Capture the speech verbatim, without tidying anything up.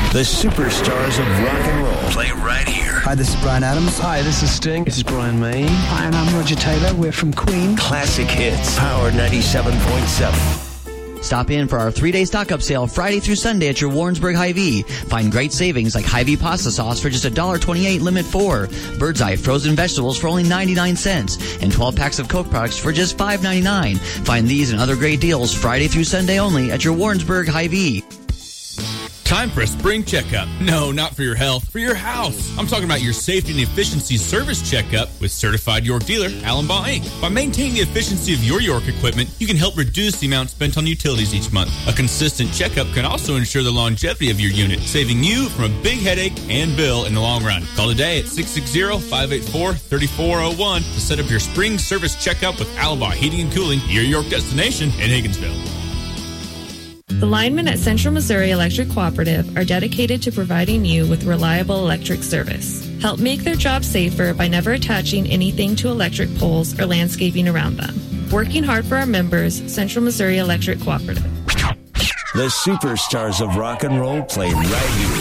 The superstars of rock and roll play right here. Hi, this is Bryan Adams. Hi, this is Sting. This is Brian May. Hi, and I'm Roger Taylor. We're from Queen. Classic hits. Power ninety-seven point seven. Stop in for our three-day stock-up sale Friday through Sunday at your Warrensburg Hy-Vee. Find great savings like Hy-Vee pasta sauce for just one dollar twenty-eight, limit four. Bird's Eye frozen vegetables for only ninety-nine cents. And twelve packs of Coke products for just five ninety-nine. Find these and other great deals Friday through Sunday only at your Warrensburg Hy-Vee. Time for a spring checkup. No, not for your health, for your house. I'm talking about your safety and efficiency service checkup with certified York dealer, Allen Baugh Incorporated. By maintaining the efficiency of your York equipment, you can help reduce the amount spent on utilities each month. A consistent checkup can also ensure the longevity of your unit, saving you from a big headache and bill in the long run. Call today at six six zero, five eight four, three four zero one to set up your spring service checkup with Allen Baugh Heating and Cooling, your York destination in Higginsville. The linemen at Central Missouri Electric Cooperative are dedicated to providing you with reliable electric service. Help make their job safer by never attaching anything to electric poles or landscaping around them. Working hard for our members, Central Missouri Electric Cooperative. The superstars of rock and roll play right here.